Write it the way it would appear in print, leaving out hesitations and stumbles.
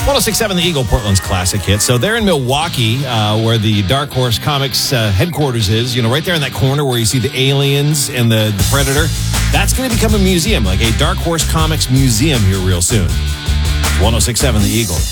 1067 The Eagle, Portland's classic hit. So they're in Milwaukee, where the Dark Horse Comics headquarters is, right there in that corner where you see the aliens and the Predator. That's going to become a museum, like a Dark Horse Comics museum here real soon. 1067 The Eagle.